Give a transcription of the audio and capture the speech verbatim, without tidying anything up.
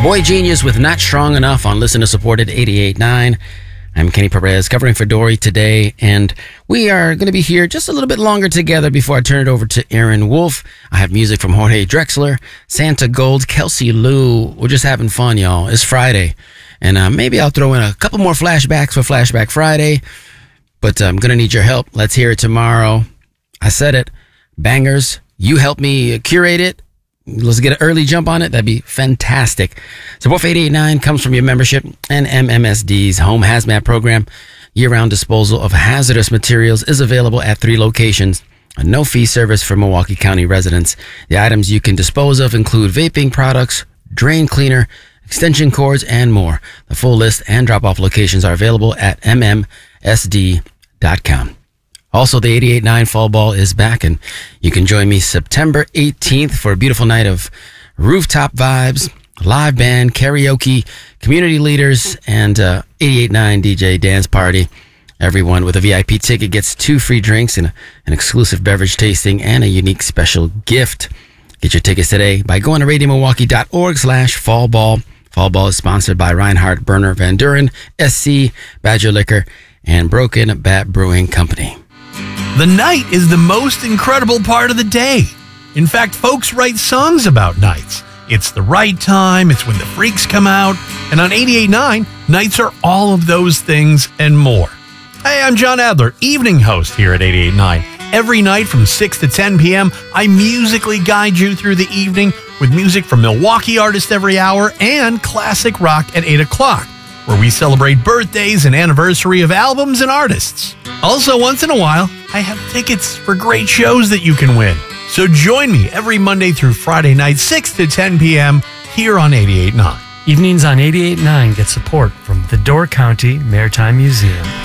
Boy Genius with Not Strong Enough on Listener Supported eighty-eight point nine. I'm Kenny Perez covering for Dory today, and we are going to be here just a little bit longer together before I turn it over to Aaron Wolf. I have music from Jorge Drexler, Santa Gold, Kelsey Lou. We're just having fun, y'all. It's Friday, and uh, maybe I'll throw in a couple more flashbacks for Flashback Friday, but I'm going to need your help. Let's hear it tomorrow. I said it. Bangers. You help me curate it. Let's get an early jump on it. That'd be fantastic. Support for eighty-eight point nine comes from your membership and M M S D's Home Hazmat Program. Year-round disposal of hazardous materials is available at three locations. A no-fee service for Milwaukee County residents. The items you can dispose of include vaping products, drain cleaner, extension cords, and more. The full list and drop-off locations are available at M M S D dot com. Also, the eighty-eight point nine Fall Ball is back, and you can join me September eighteenth for a beautiful night of rooftop vibes, live band, karaoke, community leaders, and uh, eighty-eight point nine D J dance party. Everyone with a V I P ticket gets two free drinks and a, an exclusive beverage tasting and a unique special gift. Get your tickets today by going to radio milwaukee dot org slash fall ball. Fall Ball is sponsored by Reinhardt Burner Van Duren, S C, Badger Liquor, and Broken Bat Brewing Company. The night is the most incredible part of the day. In fact, folks write songs about nights. It's the right time, it's when the freaks come out, and on eighty-eight point nine, nights are all of those things and more. Hey, I'm John Adler, evening host here at eighty-eight point nine. Every night from six to ten p.m., I musically guide you through the evening with music from Milwaukee artists every hour and classic rock at eight o'clock, where we celebrate birthdays and anniversary of albums and artists. Also, once in a while, I have tickets for great shows that you can win. So join me every Monday through Friday night, six to ten p.m. here on eighty-eight point nine. Evenings on eighty-eight point nine get support from the Door County Maritime Museum.